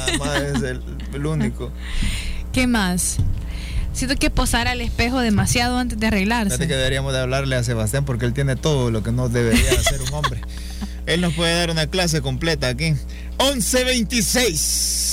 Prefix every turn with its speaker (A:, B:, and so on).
A: nada más es el único.
B: ¿Qué más? Siento que posar al espejo demasiado antes de arreglarse.
A: Fíjate que deberíamos de hablarle a Sebastián porque él tiene todo lo que no debería hacer un hombre. Él nos puede dar una clase completa aquí. 11:26.